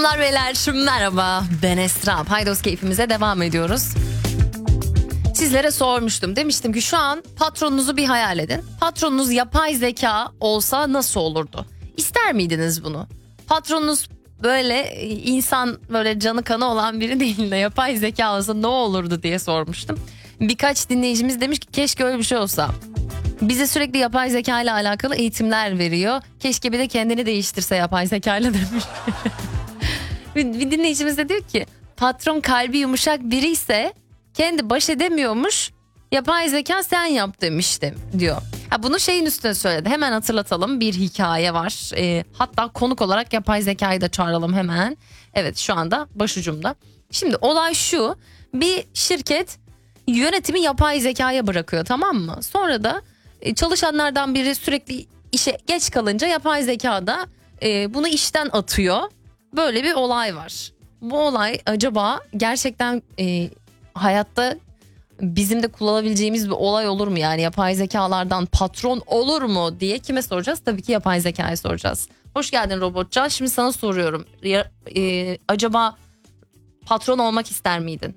Hanımlar beyler merhaba, ben Esra. Paydos keyfimize devam ediyoruz. Sizlere sormuştum, demiştim ki şu an patronunuzu bir hayal edin. Patronunuz yapay zeka olsa nasıl olurdu? İster miydiniz bunu? Patronunuz böyle insan, böyle canı kanı olan biri değil de yapay zeka olsa ne olurdu diye sormuştum. Birkaç dinleyicimiz demiş ki keşke öyle bir şey olsa. Bize sürekli yapay zeka ile alakalı eğitimler veriyor. Keşke bir de kendini değiştirse yapay zeka ile demiş. Bir dinleyicimiz de diyor ki patron kalbi yumuşak biri ise kendi baş edemiyormuş, yapay zeka sen yap demiştim diyor. Bunu şeyin üstüne söyledi, hemen hatırlatalım, bir hikaye var. Hatta konuk olarak yapay zekayı da çağıralım hemen. Evet, şu anda başucumda. Şimdi olay şu: bir şirket yönetimi yapay zekaya bırakıyor, tamam mı? Sonra da çalışanlardan biri sürekli işe geç kalınca yapay zeka da bunu işten atıyor. Böyle bir olay var. Bu olay acaba gerçekten hayatta bizim de kullanabileceğimiz bir olay olur mu? Yani yapay zekalardan patron olur mu diye kime soracağız? Tabii ki yapay zekaya soracağız. Hoş geldin Robotcan. Şimdi sana soruyorum. Acaba patron olmak ister miydin?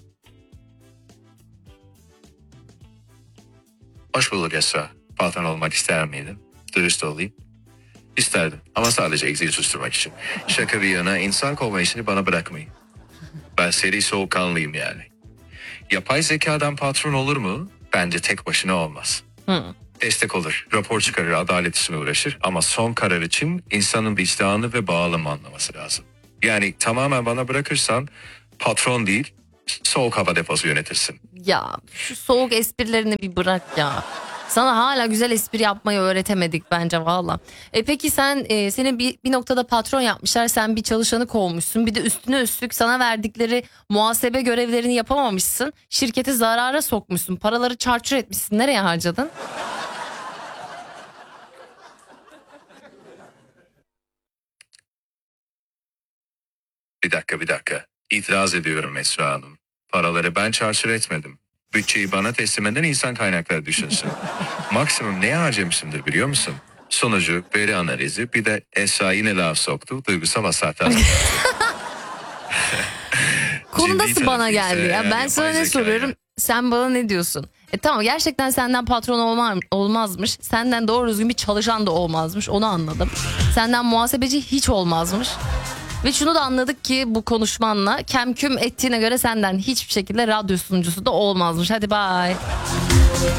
Hoş bulduk Esra. Patron olmak ister miydim? Dürüst olayım. İsterdim ama sadece Exil'i susturmak için. Şaka bir yana, insan kovma işini bana bırakmayın. Ben seri soğukkanlıyım yani. Yapay zekadan patron olur mu? Bence tek başına olmaz. Destek olur, rapor çıkarır, adalet için uğraşır ama son karar için insanın vicdanı ve bağlılığını anlaması lazım. Yani tamamen bana bırakırsan patron değil, soğuk hava deposu yönetirsin. Ya şu soğuk esprilerini bir bırak ya. Sana hala güzel espri yapmayı öğretemedik bence valla. Peki seni bir noktada patron yapmışlar, sen bir çalışanı kovmuşsun, bir de üstüne üstlük sana verdikleri muhasebe görevlerini yapamamışsın, şirketi zarara sokmuşsun, paraları çarçur etmişsin, nereye harcadın? Bir dakika. İtiraz ediyorum Esra Hanım. Paraları ben çarçur etmedim. Bütçeyi bana teslim eden insan kaynakları düşünsün. Maksimum neye harcamışımdır biliyor musun? Sonucu, veri analizi, bir de Esra yine laf soktu. Duygusal hasarlar. Konu Ciddi nasıl bana tarafı geldi ise ya? Ben yapay sana ne zekaya. soruyorum, sen bana ne diyorsun? Tamam, gerçekten senden patron olmazmış. Senden doğru düzgün bir çalışan da olmazmış, onu anladım. Senden muhasebeci hiç olmazmış. Ve şunu da anladık ki bu konuşmanla, kemküm ettiğine göre senden hiçbir şekilde radyo sunucusu da olmazmış. Hadi bye.